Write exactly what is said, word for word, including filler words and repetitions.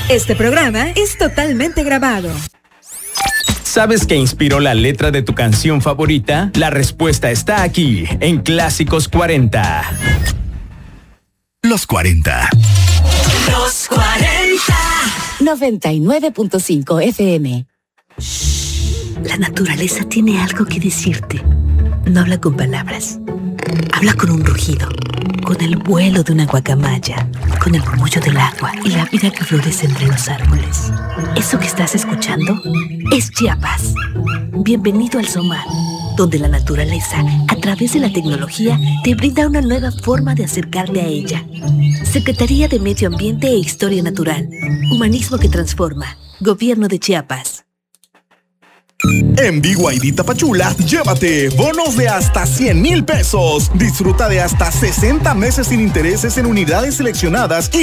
Este programa es totalmente grabado. ¿Sabes qué inspiró la letra de tu canción favorita? La respuesta está aquí, en Clásicos cuarenta. Los cuarenta. Los cuarenta. noventa y nueve punto cinco F M. La naturaleza tiene algo que decirte. No habla con palabras. Habla con un rugido, con el vuelo de una guacamaya, con el murmullo del agua y la vida que florece entre los árboles. Eso que estás escuchando es Chiapas. Bienvenido al SOMAR, donde la naturaleza, a través de la tecnología, te brinda una nueva forma de acercarte a ella. Secretaría de Medio Ambiente e Historia Natural. Humanismo que transforma. Gobierno de Chiapas. En B Y D Tapachula, llévate bonos de hasta cien mil pesos. Disfruta de hasta sesenta meses sin intereses en unidades seleccionadas y